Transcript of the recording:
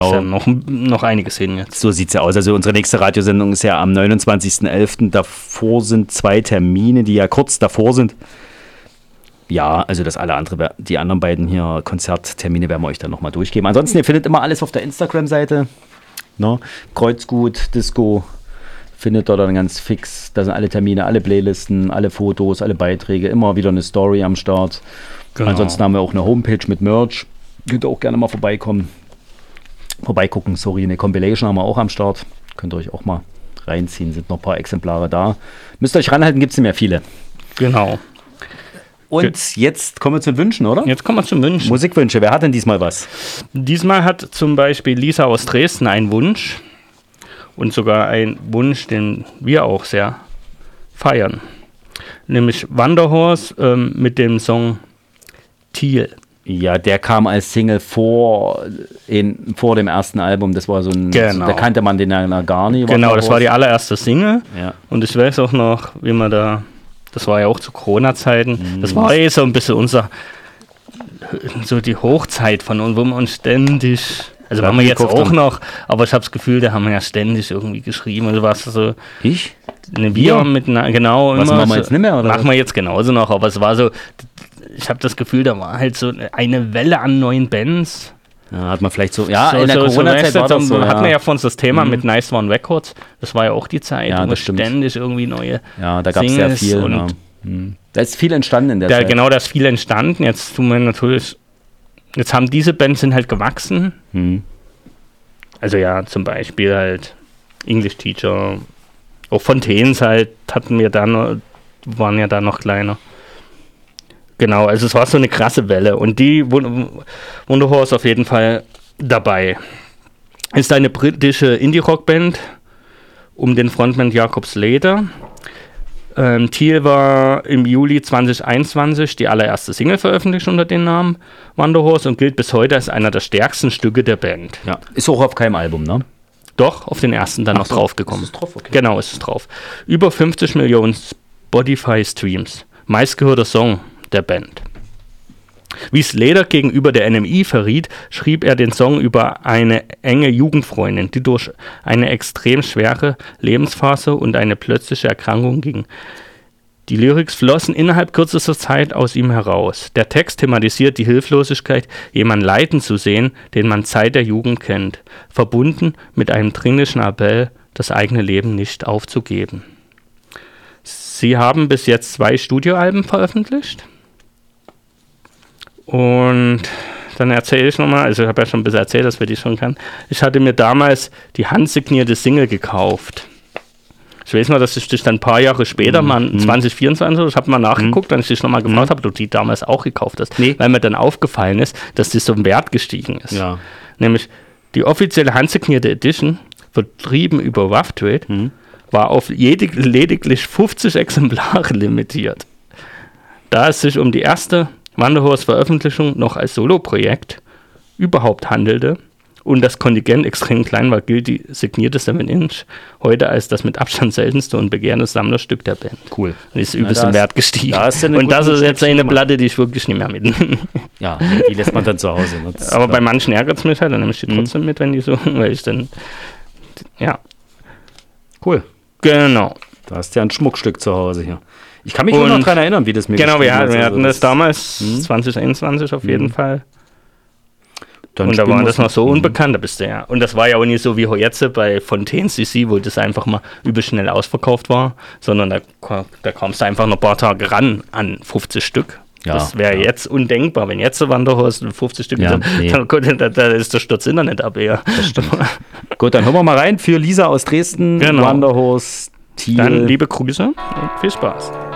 Ist ja noch einiges hin jetzt. So sieht es ja aus. Also unsere nächste Radiosendung ist ja am 29.11. Davor sind 2 Termine, die ja kurz davor sind. Ja, also die anderen beiden hier Konzerttermine werden wir euch dann nochmal durchgeben. Ansonsten, ihr findet immer alles auf der Instagram-Seite. Ne? Kreuzgut, Disco, findet dort dann ganz fix. Da sind alle Termine, alle Playlisten, alle Fotos, alle Beiträge. Immer wieder eine Story am Start. Genau. Ansonsten haben wir auch eine Homepage mit Merch. Könnt ihr auch gerne mal vorbeigucken. Eine Compilation haben wir auch am Start. Könnt ihr euch auch mal reinziehen. Sind noch ein paar Exemplare da. Müsst ihr euch ranhalten, gibt es nicht mehr viele. Genau. Und jetzt kommen wir zu den Wünschen, oder? Jetzt kommen wir zu Wünschen. Musikwünsche, wer hat denn diesmal was? Diesmal hat zum Beispiel Lisa aus Dresden einen Wunsch. Und sogar einen Wunsch, den wir auch sehr feiern. Nämlich Wanderhorse mit dem Song Thiel. Ja, der kam als Single vor dem ersten Album. Das war so ein, genau. Da kannte man den ja gar nicht. Genau, das war die allererste Single. Ja. Und ich weiß auch noch, wie man das war ja auch zu Corona-Zeiten, das war so ein bisschen so die Hochzeit von uns, wo wir uns ständig, also haben wir jetzt auch noch, aber ich habe das Gefühl, da haben wir ja ständig irgendwie geschrieben. Also was so. Ich? Wir mit, genau. Was machen wir jetzt nicht mehr, oder? Machen wir jetzt genauso noch, aber es war so, ich habe das Gefühl, da war halt so eine Welle an neuen Bands. Ja, hat man vielleicht so, ja, in der Corona-Zeit war das so. Hatten wir ja von uns das Thema mit Nice One Records, das war ja auch die Zeit, ja, wo ständig irgendwie neue Ja, da gab es sehr viel. Und da ist viel entstanden in der Zeit. Genau, da ist viel entstanden. Jetzt haben diese Bands sind halt gewachsen. Also ja, zum Beispiel halt English Teacher, auch Fontaines halt, waren ja da noch kleiner. Genau, also es war so eine krasse Welle und die Wanderhorse auf jeden Fall dabei. Ist eine britische Indie-Rock-Band um den Frontmann Jakob Slater. Thiel war im Juli 2021 die allererste Single veröffentlicht unter dem Namen Wanderhorse und gilt bis heute als einer der stärksten Stücke der Band. Ja, ist auch auf keinem Album, ne? Doch, auf den ersten dann noch draufgekommen. Ist es drauf? Okay. Genau, ist es drauf. Über 50 Millionen Spotify-Streams. Meistgehörter Song der Band. Wie Slater gegenüber der NME verriet, schrieb er den Song über eine enge Jugendfreundin, die durch eine extrem schwere Lebensphase und eine plötzliche Erkrankung ging. Die Lyrics flossen innerhalb kürzester Zeit aus ihm heraus. Der Text thematisiert die Hilflosigkeit, jemanden leiden zu sehen, den man seit der Jugend kennt, verbunden mit einem dringlichen Appell, das eigene Leben nicht aufzugeben. Sie haben bis jetzt 2 Studioalben veröffentlicht. Und dann erzähle ich nochmal, also ich habe ja schon ein bisschen erzählt, dass wir die schon kennen. Ich hatte mir damals die handsignierte Single gekauft. Ich weiß noch, dass ich dich dann ein paar Jahre später, mal 2024, ich habe mal nachgeguckt, dann ich dich nochmal gefragt habe, ob du die damals auch gekauft hast. Nee. Weil mir dann aufgefallen ist, dass die so im Wert gestiegen ist. Ja. Nämlich die offizielle handsignierte Edition, vertrieben über Rough Trade, war auf lediglich 50 Exemplare limitiert. Da es sich um die erste Wanderhorse-Veröffentlichung noch als Solo-Projekt überhaupt handelte und das Kontingent extrem klein war, gilt die signierte 7-Inch heute als das mit Abstand seltenste und begehrtes Sammlerstück der Band. Cool. Die ist übelst im Wert gestiegen. Und das ist jetzt eine Platte, die ich wirklich nicht mehr mitnehme. Ja, die lässt man dann zu Hause. Aber bei manchen ärgert es mich halt, dann nehme ich die trotzdem mit, wenn die so, weil ich dann, ja. Cool. Genau. Da hast du ja ein Schmuckstück zu Hause hier. Ich kann mich nur noch daran erinnern, wie das mir genau, wir hatten das damals, 2021 auf jeden Fall. Dann und da war das noch so unbekannt, da bist du ja. Und das war ja auch nicht so wie jetzt bei Fontaines CC, wo das einfach mal übel schnell ausverkauft war, sondern da kommst du einfach noch ein paar Tage ran an 50 Stück. Ja, das wäre jetzt undenkbar, wenn jetzt so Wanderhorse 50 Stück sind, da ist der Sturz Internet ab eher. Gut, dann hören wir mal rein für Lisa aus Dresden, Wanderhorse, Thiel. Dann liebe Grüße und viel Spaß.